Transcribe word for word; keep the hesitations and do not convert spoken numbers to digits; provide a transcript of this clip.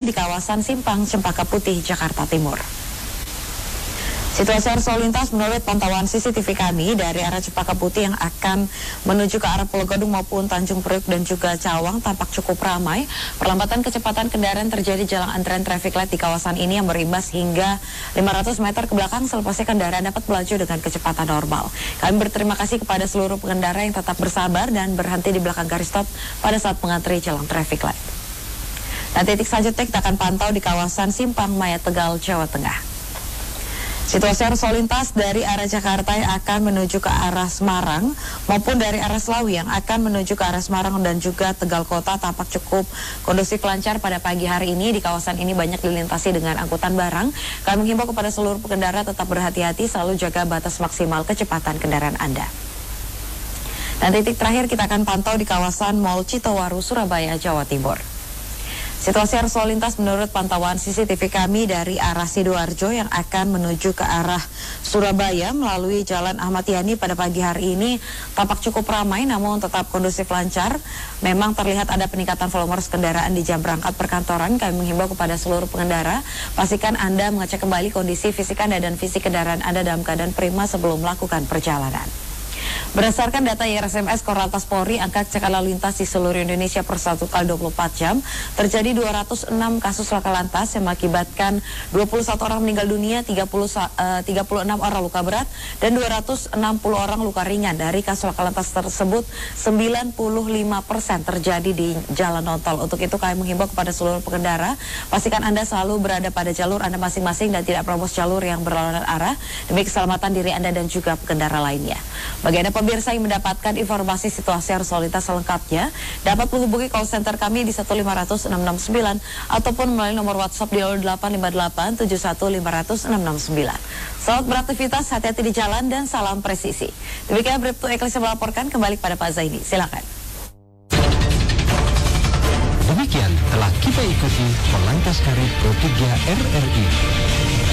di kawasan Simpang Cempaka Putih, Jakarta Timur. Situasi arus lalu lintas menurut pantauan C C T V kami dari arah Cempaka Putih yang akan menuju ke arah Pulau Gadung maupun Tanjung Priok dan juga Cawang tampak cukup ramai. Perlambatan kecepatan kendaraan terjadi jelang antrean traffic light di kawasan ini yang berimbas hingga lima ratus meter ke belakang selepasnya kendaraan dapat melaju dengan kecepatan normal. Kami berterima kasih kepada seluruh pengendara yang tetap bersabar dan berhenti di belakang garis stop pada saat mengantri jelang traffic light. Dan titik selanjutnya kita akan pantau di kawasan Simpang Maya Tegal, Jawa Tengah. Situasi arus lalu lintas dari arah Jakarta yang akan menuju ke arah Semarang maupun dari arah Selawi yang akan menuju ke arah Semarang dan juga Tegal Kota tampak cukup kondusif lancar pada pagi hari ini. Di kawasan ini banyak dilintasi dengan angkutan barang. Kami menghimbau kepada seluruh pengendara tetap berhati-hati, selalu jaga batas maksimal kecepatan kendaraan Anda. Dan titik terakhir kita akan pantau di kawasan Mall Citowaru, Surabaya, Jawa Timur. Situasi arus lalu lintas menurut pantauan C C T V kami dari arah Sidoarjo yang akan menuju ke arah Surabaya melalui Jalan Ahmad Yani pada pagi hari ini tampak cukup ramai namun tetap kondusif lancar. Memang terlihat ada peningkatan volume kendaraan di jam berangkat perkantoran. Kami menghimbau kepada seluruh pengendara, pastikan Anda mengecek kembali kondisi fisik Anda dan fisik kendaraan Anda dalam keadaan prima sebelum melakukan perjalanan. Berdasarkan data I R S M S Korlantas Polri, angka kecelakaan lalu lintas di seluruh Indonesia per satu kali dua puluh empat jam terjadi dua ratus enam kasus laka lantas yang mengakibatkan dua puluh satu orang meninggal dunia, tiga puluh, uh, tiga puluh enam orang luka berat, dan dua ratus enam puluh orang luka ringan. Dari kasus laka lantas tersebut, sembilan puluh lima persen terjadi di jalan non-tol. Untuk itu kami menghimbau kepada seluruh pengendara, pastikan Anda selalu berada pada jalur Anda masing-masing dan tidak menerobos jalur yang berlawanan arah demi keselamatan diri Anda dan juga pengendara lainnya. Bagi Anda pemirsa yang mendapatkan informasi situasi arus lalu lintas selengkapnya, dapat menghubungi call center kami di satu lima nol nol enam enam sembilan ataupun melalui nomor WhatsApp di delapan lima delapan tujuh satu lima nol nol enam enam sembilan. Selamat beraktivitas, hati-hati di jalan dan salam presisi. Demikian Bribtu Eklis melaporkan, kembali kepada Pak Zaini. Silakan. Demikian telah kita ikuti Korlantas Karib Pro tiga R R I.